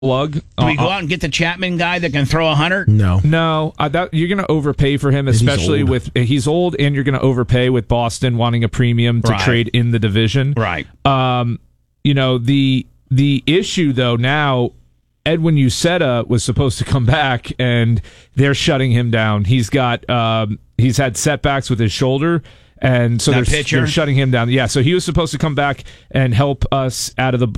plug. Do we go out and get the Chapman guy that can throw 100? No, you're going to overpay for him, especially he's old, and you're going to overpay with Boston wanting a premium to trade in the division. Right. The issue though now, Edwin Uceta was supposed to come back, and they're shutting him down. He's had setbacks with his shoulder. And so they're shutting him down. Yeah, so he was supposed to come back and help us out of the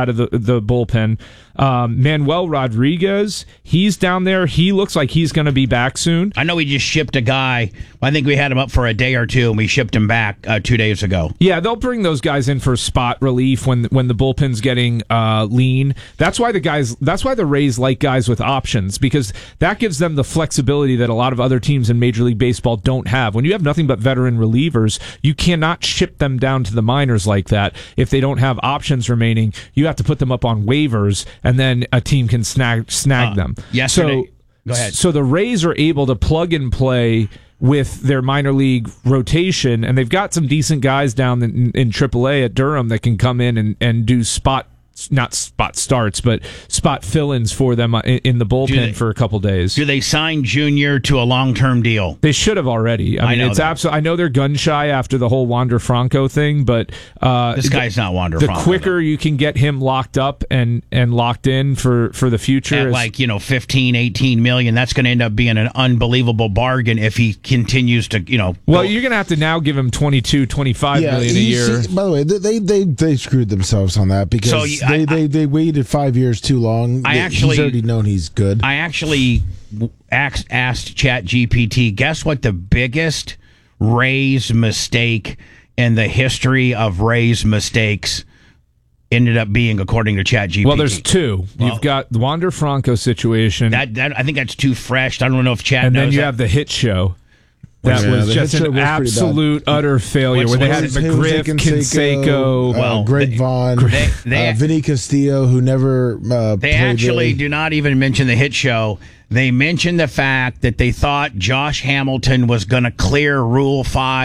bullpen. Manuel Rodriguez, he's down there. He looks like he's going to be back soon. I know we just shipped a guy. I think we had him up for a day or two, and we shipped him back 2 days ago. Yeah, they'll bring those guys in for spot relief when the bullpen's getting lean. That's why the Rays like guys with options, because that gives them the flexibility that a lot of other teams in Major League Baseball don't have. When you have nothing but veteran relievers, you cannot ship them down to the minors like that. If they don't have options remaining, you have to put them up on waivers, and then a team can snag them. Yesterday, go ahead. So the Rays are able to plug and play with their minor league rotation, and they've got some decent guys down in AAA at Durham that can come in and do not spot starts, but spot fill-ins for them in the bullpen for a couple days. Do they sign Junior to a long-term deal? They should have already. I mean, it's absolutely. I know they're gun shy after the whole Wander Franco thing, but this guy's not Wander Franco. The quicker you can get him locked up and locked in for the future, at 15, 18 million, that's going to end up being an unbelievable bargain if he continues to, Well, you're going to have to now give him 22, 25 million a year. By the way, they screwed themselves on that because they waited 5 years too long. He's already known he's good. I actually asked ChatGPT, guess what the biggest Rays mistake in the history of Rays mistakes ended up being, according to ChatGPT? Well, there's two. You've got the Wander Franco situation. That I think that's too fresh. I don't know if Chat knows. And then you have the hit show. That was just an absolute, utter failure. Where they had McGriff, Canseco, Greg Vaughn, Vinny Castillo, who never They actually do not even mention the hit show. They mention the fact that they thought Josh Hamilton was going to clear the Rule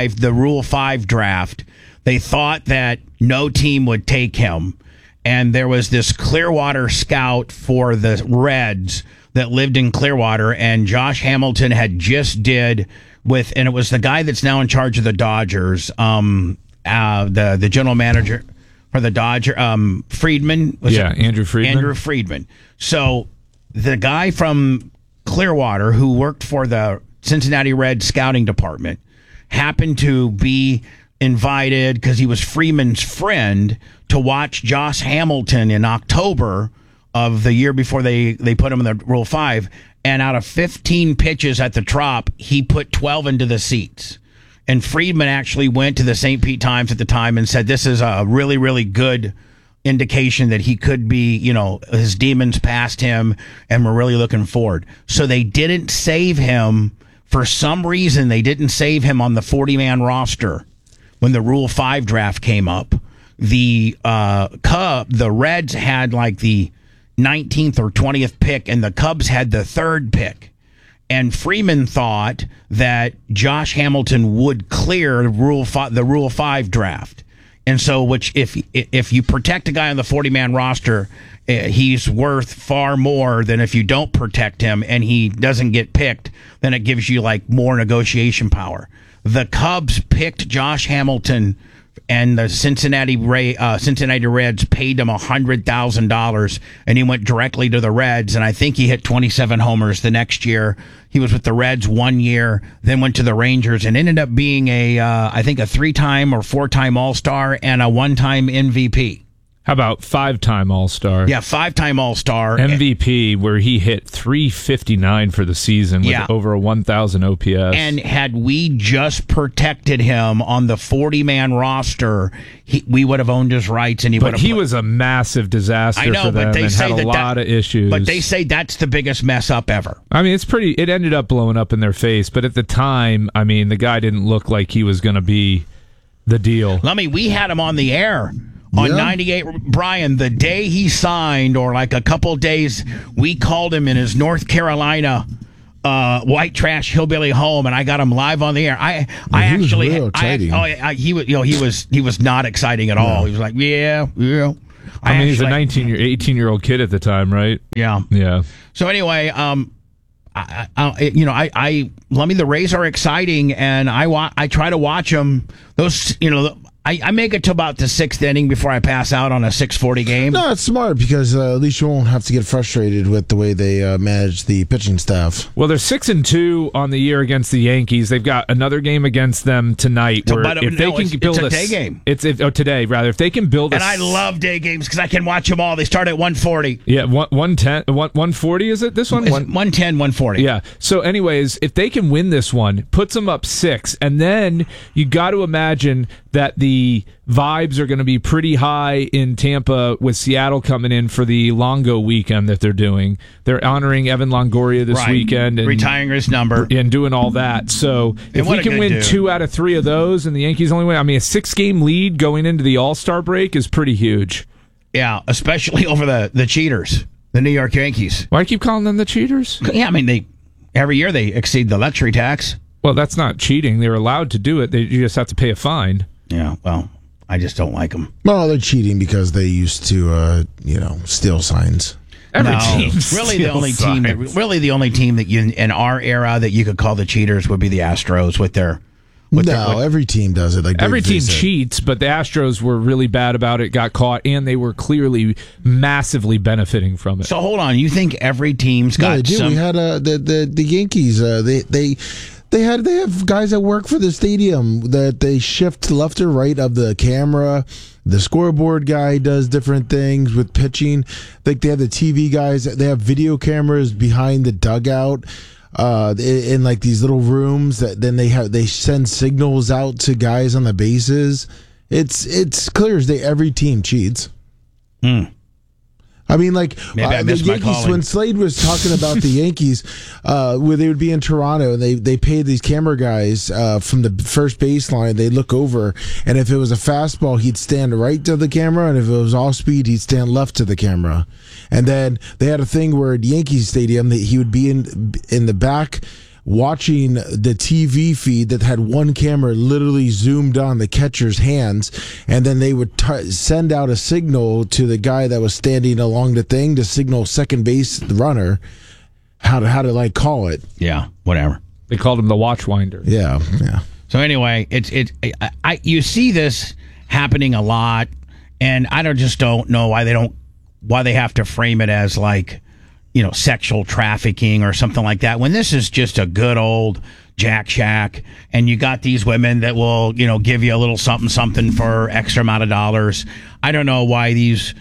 5 draft. They thought that no team would take him. And there was this Clearwater scout for the Reds that lived in Clearwater, and Josh Hamilton had just and it was the guy that's now in charge of the Dodgers, the general manager for the Dodgers, Friedman. Andrew Friedman. Andrew Friedman. So the guy from Clearwater who worked for the Cincinnati Reds scouting department happened to be invited, because he was Freeman's friend, to watch Josh Hamilton in October of the year before they put him in the Rule 5. And out of 15 pitches at the Trop, he put 12 into the seats. And Friedman actually went to the St. Pete Times at the time and said, this is a really, really good indication that he could be, his demons passed him, and we're really looking forward. So they didn't save him. For some reason, they didn't save him on the 40-man roster when the Rule 5 draft came up. The Reds had like the 19th or 20th pick, and the Cubs had the 3rd pick. And Freeman thought that Josh Hamilton would clear the Rule 5 draft. And so, if you protect a guy on the 40-man roster, he's worth far more than if you don't protect him and he doesn't get picked. Then it gives you like more negotiation power. The Cubs picked Josh Hamilton, and the Cincinnati Reds paid him $100,000, and he went directly to the Reds, and I think he hit 27 homers the next year. He was with the Reds 1 year, then went to the Rangers, and ended up being I think a 3-time or 4-time All-Star and a 1-time MVP. How about 5-time All-Star? Yeah, 5-time All-Star. MVP, where he hit .359 for the season with over a 1,000 OPS. And had we just protected him on the 40-man roster, we would have owned his rights, and he would have. But he was a massive disaster for them, and had a lot of issues. But they say that's the biggest mess up ever. I mean, it ended up blowing up in their face, but at the time, I mean, the guy didn't look like he was going to be the deal. We had him on the air. On 98, Brian, the day he signed, or like a couple days, we called him in his North Carolina white trash hillbilly home, and I got him live on the air. He was not exciting at all. He was like, yeah. I mean, he's a 18-year-old kid at the time, right? Yeah. Yeah. So anyway, the Rays are exciting, and I try to watch them. Those, I make it to about the 6th inning before I pass out on a 6:40 game. No, it's smart because at least you won't have to get frustrated with the way they manage the pitching staff. Well, they're 6-2 on the year against the Yankees. They've got another game against them tonight. It's a day game. Today, rather. If they can build and I love day games because I can watch them all. They start at 1:40. Yeah, 110, 140 is it? This one? 110, 140. Yeah. So, anyways, if they can win this one, puts them up 6, and then you got to imagine that the vibes are going to be pretty high in Tampa with Seattle coming in for the Longo weekend that they're doing. They're honoring Evan Longoria this weekend. And retiring his number. And doing all that. So if we can win 2 out of 3 of those and the Yankees only win, I mean, a 6-game lead going into the All-Star break is pretty huge. Yeah, especially over the cheaters, the New York Yankees. Why do you keep calling them the cheaters? Yeah, I mean, every year they exceed the luxury tax. Well, that's not cheating. They're allowed to do it. You just have to pay a fine. Yeah, well, I just don't like them. Well, they're cheating because they used to, steal signs. Every team really the only team that you in our era that you could call the cheaters would be the Astros with their. Every team does it. Like every team cheats, but the Astros were really bad about it, got caught, and they were clearly massively benefiting from it. So hold on, you think every team's got? No, they do. Some... We had the Yankees. They have guys that work for the stadium that they shift left or right of the camera. The scoreboard guy does different things with pitching. Like they have the TV guys. They have video cameras behind the dugout in like these little rooms that then they send signals out to guys on the bases. It's clear as day every team cheats. I mean, like the Yankees, when Slade was talking about the Yankees, where they would be in Toronto, and they paid these camera guys from the first baseline. They look over, and if it was a fastball, he'd stand right to the camera, and if it was off speed, he'd stand left to the camera. And then they had a thing where at Yankees Stadium, that he would be in the back watching the TV feed that had one camera literally zoomed on the catcher's hands, and then they would send out a signal to the guy that was standing along the thing to signal second base runner how to like call it. Yeah, whatever. They called him the Watchwinder. Yeah. So anyway, you see this happening a lot, and I don't know why they have to frame it as like, sexual trafficking or something like that, when this is just a good old Jack Shack, and you got these women that will, give you a little something for extra amount of dollars. I don't know why these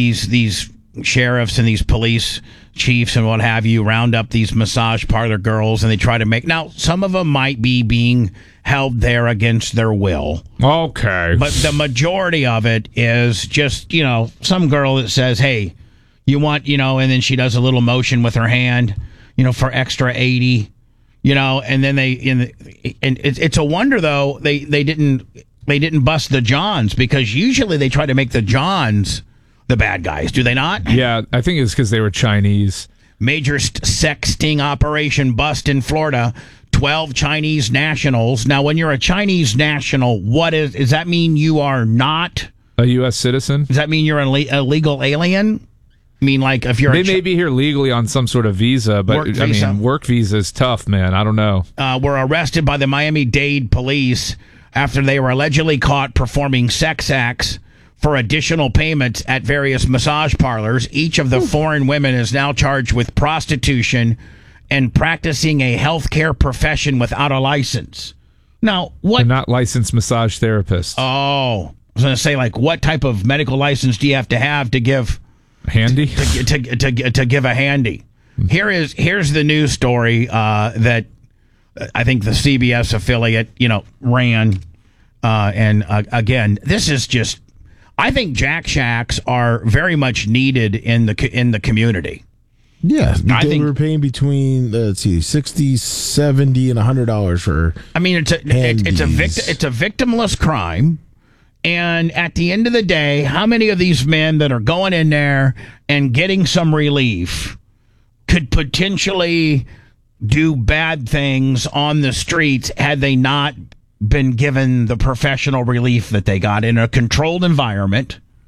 sheriffs and these police chiefs and what have you round up these massage parlor girls, and they try to now some of them might be being held there against their will. Okay. But the majority of it is just, some girl that says, hey, you want, and then she does a little motion with her hand, for extra 80, and then it's a wonder though they didn't bust the Johns, because usually they try to make the Johns the bad guys, do they not? Yeah, I think it's because they were Chinese. Major sex sting operation bust in Florida. 12 Chinese nationals. Now, when you're a Chinese national, does that mean you are not a U.S. citizen? Does that mean you're a legal alien? I mean, like, if you're... They may be here legally on some sort of visa, but, work visa is tough, man. I don't know. Were arrested by the Miami-Dade police after they were allegedly caught performing sex acts for additional payments at various massage parlors. Each of the foreign women is now charged with prostitution and practicing a healthcare profession without a license. Now, what... They're not licensed massage therapists. Oh. I was going to say, like, what type of medical license do you have to give... Handy to give a handy. Here's the news story that I think the CBS affiliate ran, and again, this is just, I think Jack Shacks are very much needed in the community. Yeah, they were paying between $60, $70, and $100 for. I mean, it's a victimless crime. And at the end of the day, how many of these men that are going in there and getting some relief could potentially do bad things on the streets had they not been given the professional relief that they got in a controlled environment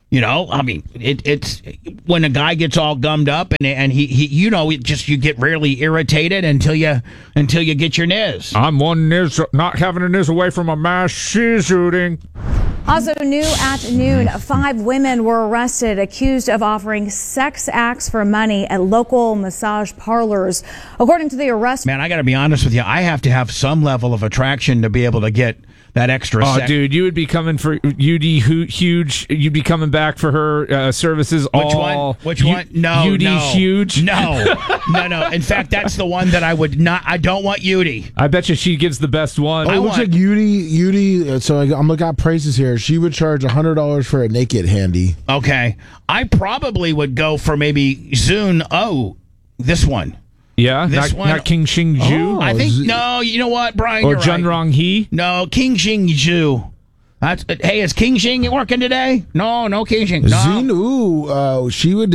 You know, I mean, it's when a guy gets all gummed up and he you know, you get rarely irritated until you get your niz. I'm one niz, not having a niz away from a mass shooting. Also new at noon, 5 women were arrested accused of offering sex acts for money at local massage parlors. According to the arrest, man, I got to be honest with you. I have to have some level of attraction to be able to get that extra. Dude, you would be coming for UD huge. You'd be coming back for her services. Which one? No, UD huge. No. In fact, that's the one that I would not. I don't want UD. I bet you she gives the best one. Oh, it looks like UD. So I'm looking at prices here. She would charge $100 for a naked handy. Okay, I probably would go for maybe Zune. Oh, this one. Yeah, not King Shing Ju. I think no. You know what, Brian? Or you're Jun right. Rong Hee. No, King Shing Ju. Hey, is King Shing working today? No, King Shing. No. Zine, she would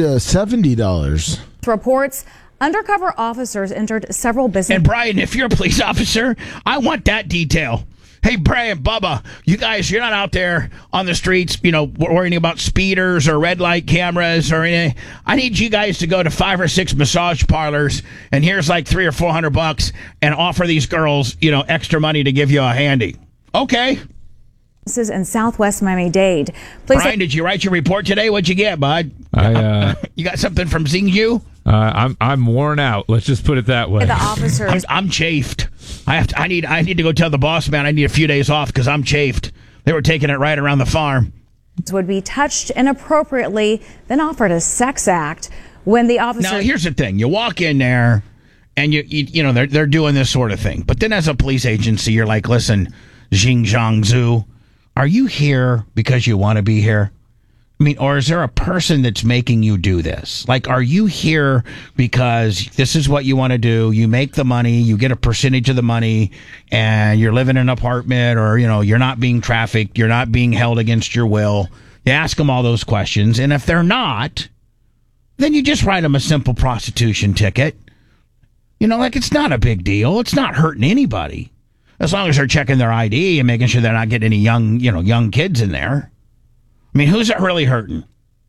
$70. reports undercover officers entered several businesses. And Brian, if you're a police officer, I want that detail. Hey, Brian, Bubba, you guys, you're not out there on the streets, you know, worrying about speeders or red light cameras or anything. I need you guys to go to 5 or 6 massage parlors, and here's like $300 or $400 and offer these girls, you know, extra money to give you a handy. Okay. This is in Southwest Miami-Dade. Brian, did you write your report today? What'd you get, bud? You got something from Xingju? I'm worn out. Let's just put it that way. The officers. I'm chafed. I need to go tell the boss man I need a few days off because I'm chafed. They were taking it right around the farm. Would be touched inappropriately, then offered a sex act. When the officer. Now here's the thing: you walk in there, and you know they're doing this sort of thing. But then as a police agency, you're like, listen, Xing Zhang Zhu, are you here because you want to be here? I mean, or is there a person that's making you do this? Like, are you here because this is what you want to do? You make the money, you get a percentage of the money, and you're living in an apartment, or, you know, you're not being trafficked, you're not being held against your will. You ask them all those questions, and if they're not, then you just write them a simple prostitution ticket. You know, like, it's not a big deal. It's not hurting anybody. As long as they're checking their ID and making sure they're not getting any young kids in there. I mean, who's it really hurting?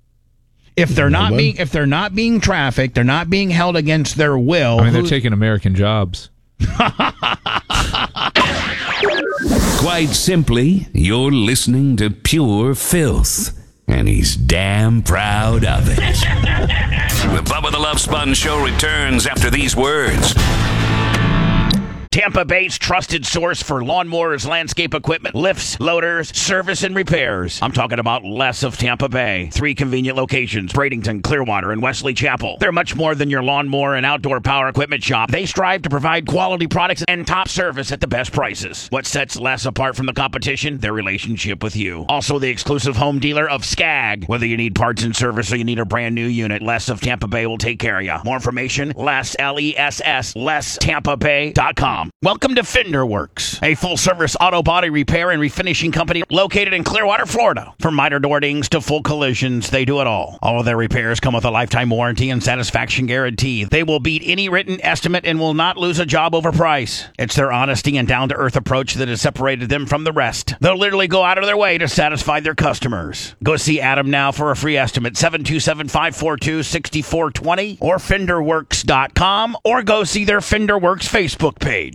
If they're not being trafficked, they're not being held against their will. I mean, they're taking American jobs. Quite simply, you're listening to pure filth, and he's damn proud of it. The Bubba the Love Sponge Show returns after these words. Tampa Bay's trusted source for lawnmowers, landscape equipment, lifts, loaders, service, and repairs. I'm talking about Les of Tampa Bay. 3 convenient locations, Bradenton, Clearwater, and Wesley Chapel. They're much more than your lawnmower and outdoor power equipment shop. They strive to provide quality products and top service at the best prices. What sets Les apart from the competition? Their relationship with you. Also the exclusive home dealer of Skag. Whether you need parts and service or you need a brand new unit, Les of Tampa Bay will take care of you. More information, Les, L-E-S-S, LesTampaBay.com. Welcome to Fender Works, a full-service auto body repair and refinishing company located in Clearwater, Florida. From minor door dings to full collisions, they do it all. All of their repairs come with a lifetime warranty and satisfaction guarantee. They will beat any written estimate and will not lose a job over price. It's their honesty and down-to-earth approach that has separated them from the rest. They'll literally go out of their way to satisfy their customers. Go see Adam now for a free estimate, 727-542-6420 or FenderWorks.com, or go see their Fender Works Facebook page.